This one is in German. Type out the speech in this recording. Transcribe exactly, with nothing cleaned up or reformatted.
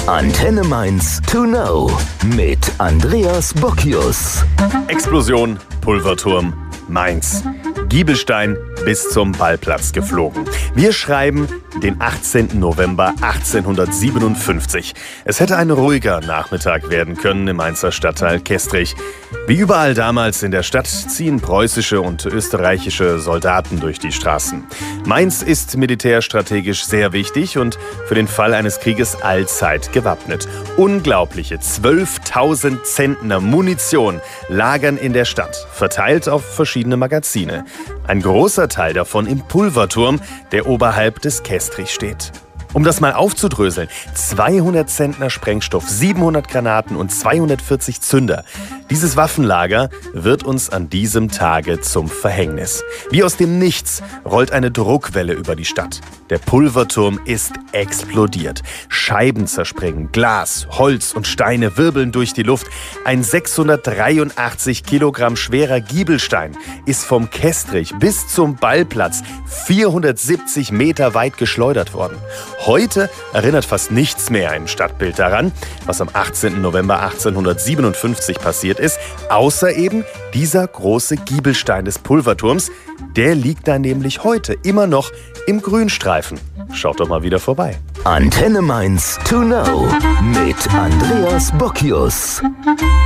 Antenne Mainz to know mit Andreas Bockius. Explosion, Pulverturm, Mainz. Giebelstein bis zum Ballplatz geflogen. Wir schreiben den achtzehnten November achtzehnhundertsiebenundfünfzig. Es hätte ein ruhiger Nachmittag werden können im Mainzer Stadtteil Kestrich. Wie überall damals in der Stadt ziehen preußische und österreichische Soldaten durch die Straßen. Mainz ist militärstrategisch sehr wichtig und für den Fall eines Krieges allzeit gewappnet. Unglaubliche zwölftausend Zentner Munition lagern in der Stadt, verteilt auf verschiedene Magazine. Ein großer Teil davon im Pulverturm, der oberhalb des Kestrich steht. Um das mal aufzudröseln, zweihundert Zentner Sprengstoff, siebenhundert Granaten und zweihundertvierzig Zünder. Dieses Waffenlager wird uns an diesem Tage zum Verhängnis. Wie aus dem Nichts rollt eine Druckwelle über die Stadt. Der Pulverturm ist explodiert. Scheiben zerspringen, Glas, Holz und Steine wirbeln durch die Luft. Ein sechshundertdreiundachtzig Kilogramm schwerer Giebelstein ist vom Kestrich bis zum Ballplatz vierhundertsiebzig Meter weit geschleudert worden. Heute erinnert fast nichts mehr im Stadtbild daran, was am achtzehnten November achtzehnhundertsiebenundfünfzig passiert ist, außer eben dieser große Giebelstein des Pulverturms. Der liegt da nämlich heute immer noch im Grünstreifen. Schaut doch mal wieder vorbei. Antenne Mainz to know mit Andreas Bockius.